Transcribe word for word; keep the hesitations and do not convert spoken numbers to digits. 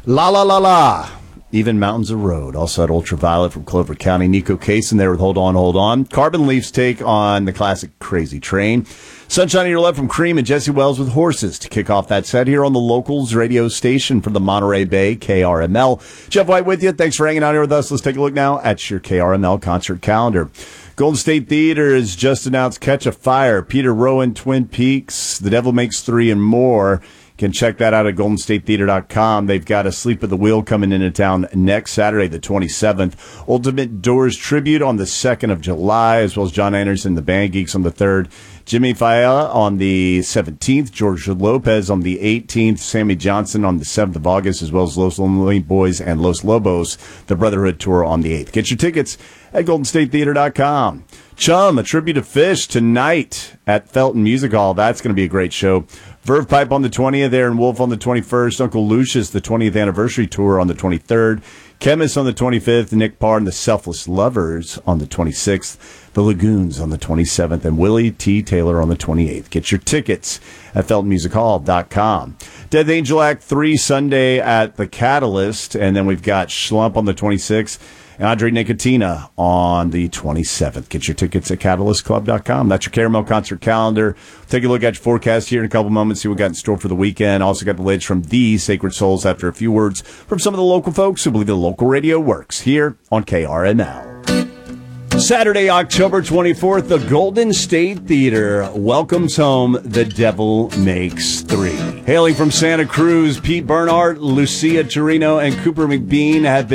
La La La La. Even Mountains of Road. Also at Ultraviolet from Clover County. Nico Kaysen there with Hold On, Hold On. Carbon Leaf's take on the classic Crazy Train. Sunshine on Your Left from Cream and Jesse Wells with Horses to kick off that set here on the Locals radio station from the Monterey Bay, K R M L. Jeff White with you. Thanks for hanging out here with us. Let's take a look now at your K R M L concert calendar. Golden State Theater has just announced Catch a Fire, Peter Rowan, Twin Peaks, The Devil Makes Three, and more. You can check that out at golden state theater dot com. They've got a Sleep at the Wheel coming into town next Saturday, the twenty-seventh. Ultimate Doors Tribute on the second of July, as well as John Anderson, the Band Geeks on the third. Jimmy Fallon on the seventeenth. George Lopez on the eighteenth. Sammy Johnson on the seventh of August, as well as Los Lonely Boys and Los Lobos, the Brotherhood Tour on the eighth. Get your tickets at golden state theater dot com. Chum, a tribute to Fish tonight at Felton Music Hall. That's going to be a great show. Verve Pipe on the twentieth, Aaron Wolf on the twenty-first, Uncle Lucius, the twentieth anniversary tour on the twenty-third, Chemist on the twenty-fifth, Nick Parr and the Selfless Lovers on the twenty-sixth, The Lagoons on the twenty-seventh, and Willie T. Taylor on the twenty-eighth. Get your tickets at felton music hall dot com. Death Angel Act three Sunday at the Catalyst, and then we've got Schlump on the twenty-sixth. And Andre Nicotina on the twenty-seventh. Get your tickets at catalyst club dot com. That's your Caramel concert calendar. Take a look at your forecast here in a couple moments, see what we got in store for the weekend. Also got the latest from the Sacred Souls after a few words from some of the local folks who believe the local radio works here on K R M L. Saturday, October twenty-fourth, the Golden State Theater welcomes home The Devil Makes Three. Hailing from Santa Cruz, Pete Bernhardt, Lucia Torino, and Cooper McBean have been